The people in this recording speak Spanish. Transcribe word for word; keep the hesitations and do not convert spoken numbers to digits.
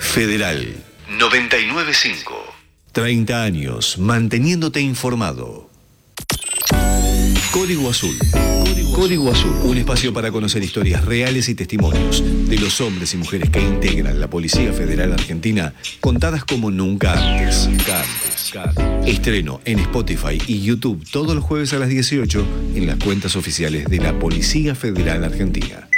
Federal noventa y nueve punto cinco. treinta años manteniéndote informado. Código Azul. Código, Código Azul. Un espacio para conocer historias reales y testimonios de los hombres y mujeres que integran la Policía Federal Argentina, contadas como nunca antes. Nunca antes. Estreno en Spotify y YouTube todos los jueves a las dieciocho en las cuentas oficiales de la Policía Federal Argentina.